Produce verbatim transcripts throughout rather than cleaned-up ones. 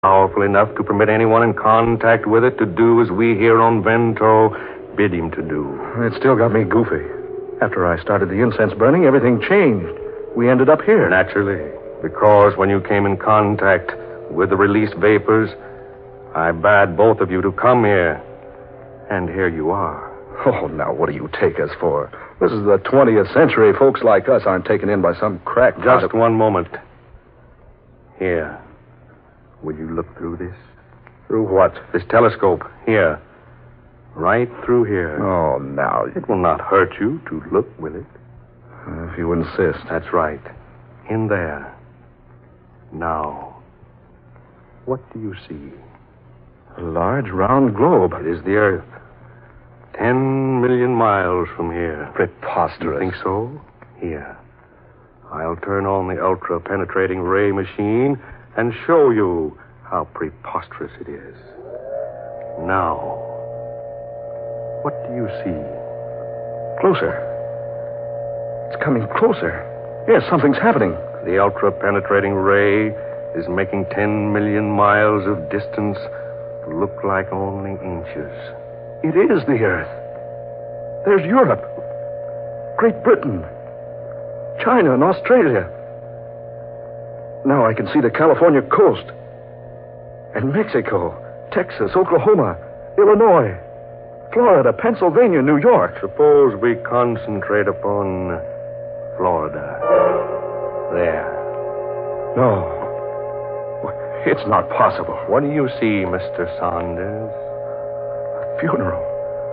powerful enough to permit anyone in contact with it to do as we here on Vento bid him to do. It still got me goofy. After I started the incense burning, everything changed. We ended up here. Naturally, because when you came in contact with the released vapors, I bade both of you to come here. And here you are. Oh, now what do you take us for? This is the twentieth century. Folks like us aren't taken in by some crack. Just of... one moment. Here. Will you look through this? Through what? This telescope. Here. Right through here. Oh, now. It will not hurt you to look, will it? If you insist. That's right. In there. Now. What do you see? A large, round globe. It is the Earth. Ten million miles from here. Preposterous. You think so? Here. I'll turn on the ultra-penetrating ray machine and show you how preposterous it is. Now, what do you see? Closer. It's coming closer. Yes, something's happening. The ultra-penetrating ray is making ten million miles of distance look like only inches. It is the Earth. There's Europe, Great Britain, China, and Australia. Now I can see the California coast. And Mexico, Texas, Oklahoma, Illinois, Florida, Pennsylvania, New York. Suppose we concentrate upon Florida. There. No. It's not possible. What do you see, Mister Saunders? A funeral.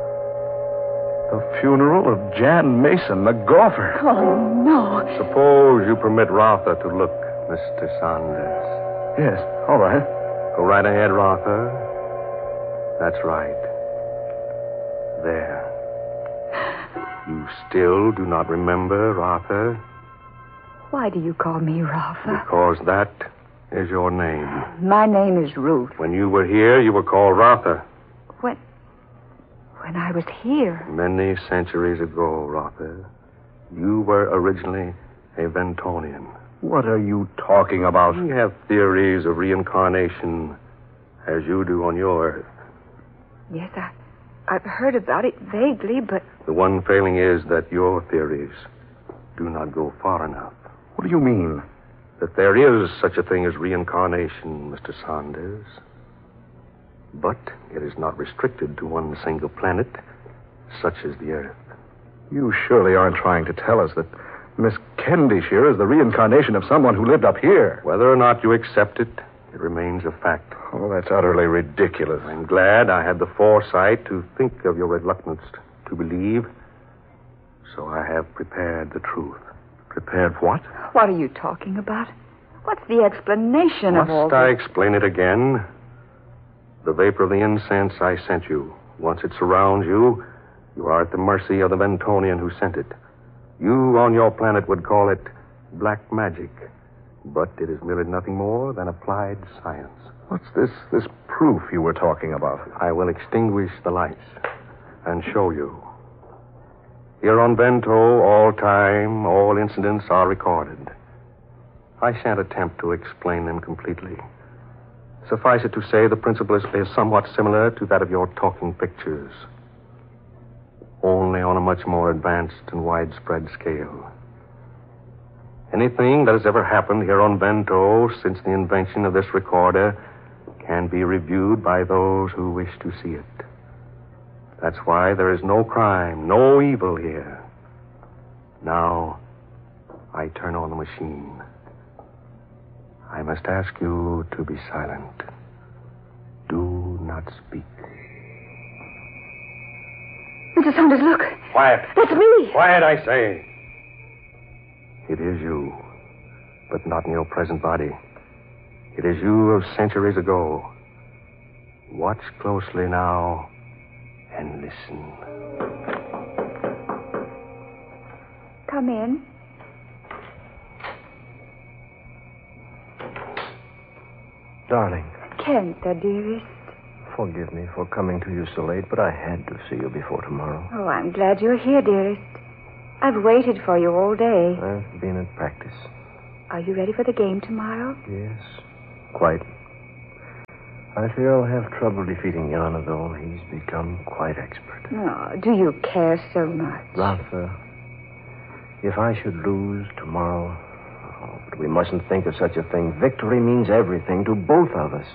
The funeral of Jan Mason, the golfer. Oh, no. Suppose you permit Rotha to look, Mister Saunders. Yes, all right. Go right ahead, Rotha. That's right. There. You still do not remember, Rotha? Why do you call me Rotha? Because that is your name. My name is Ruth. When you were here, you were called Rotha. When... When I was here. Many centuries ago, Rotha, you were originally a Ventonian. What are you talking about? We have theories of reincarnation, as you do on your Earth. Yes, I, I've heard about it vaguely, but... The one failing is that your theories do not go far enough. What do you mean? That there is such a thing as reincarnation, Mister Saunders. But it is not restricted to one single planet, such as the Earth. You surely aren't trying to tell us that Miss Kendishire is the reincarnation of someone who lived up here. Whether or not you accept it, it remains a fact. Oh, that's utterly ridiculous. I'm glad I had the foresight to think of your reluctance to believe. So I have prepared the truth. Prepared what? What are you talking about? What's the explanation Must of all I this? explain it again? The vapor of the incense I sent you. Once it surrounds you, you are at the mercy of the Ventonian who sent it. You on your planet would call it black magic, but it is merely nothing more than applied science. What's this, this proof you were talking about? I will extinguish the lights and show you. Here on Vento, all time, all incidents are recorded. I shan't attempt to explain them completely. Suffice it to say, the principle is, is somewhat similar to that of your talking pictures, only on a much more advanced and widespread scale. Anything that has ever happened here on Vento since the invention of this recorder can be reviewed by those who wish to see it. That's why there is no crime, no evil here. Now, I turn on the machine. I must ask you to be silent. Do not speak. Mister Saunders, look. Quiet. That's me. Quiet, I say. It is you, but not in your present body. It is you of centuries ago. Watch closely now and listen. Come in. Darling. Kenta, dearest. Forgive me for coming to you so late, but I had to see you before tomorrow. Oh, I'm glad you're here, dearest. I've waited for you all day. I've been at practice. Are you ready for the game tomorrow? Yes, quite. I fear I'll have trouble defeating Yana, though. He's become quite expert. Oh, do you care so much? Ratha, if I should lose tomorrow, oh, but we mustn't think of such a thing. Victory means everything to both of us.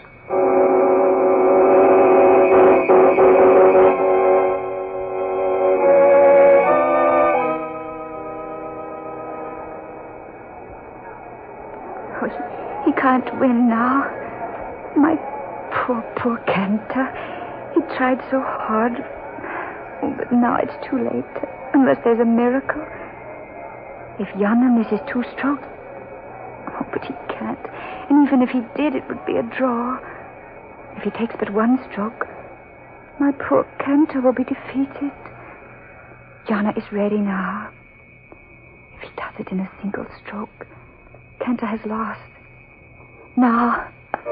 Oh, he can't win now. My poor, poor Cantor. He tried so hard. Oh, but now it's too late. Unless there's a miracle. If Yana misses two strokes... Oh, but he can't. And even if he did, it would be a draw. If he takes but one stroke, my poor Cantor will be defeated. Yana is ready now. If he does it in a single stroke, Cantor has lost. Now...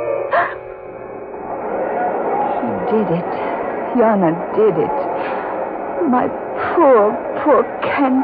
He did it. Yana did it. My poor, poor Cantor.